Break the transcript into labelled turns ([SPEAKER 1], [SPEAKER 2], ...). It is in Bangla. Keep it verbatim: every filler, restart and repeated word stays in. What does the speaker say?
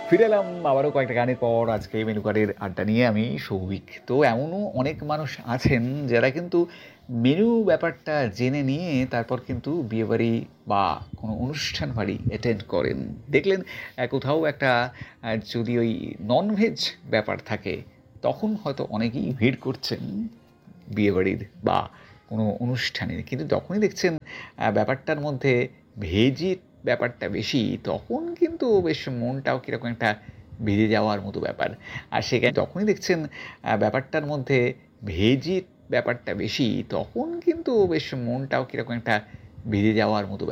[SPEAKER 1] ফিরে এলাম আবারও কয়েকটা গানের পর। আজকে মেনু কার্ডের আড্ডা নিয়ে আমি সৌভিক। তো এমনও অনেক মানুষ আছেন যারা কিন্তু মেনু ব্যাপারটা জেনে নিয়ে তারপর কিন্তু বিয়েবাড়ি বা কোনো অনুষ্ঠান বাড়ি অ্যাটেন্ড করেন। দেখলেন আ কোথাও একটা আ যদি ওই ননভেজ ব্যাপার থাকে, তখন হয়তো অনেকেই ভিড় করছেন বিয়েবাড়ির বা কোনো অনুষ্ঠানে। কিন্তু যখনই দেখছেন আ ব্যাপারটার মধ্যে ভেজের ব্যাপারটা বেশি, তখন কিন্তু বেশ মনটাও কীরকম একটা ভিজে যাওয়ার মতো ব্যাপার। আর সেখানে যখনই দেখছেন আ ব্যাপারটার মধ্যে ভেজের ব্যাপারটা বেশি, তখন কিন্তু বেশ মনটাও কীরকম একটা ভিজে যাওয়ার মতো ব্যাপার।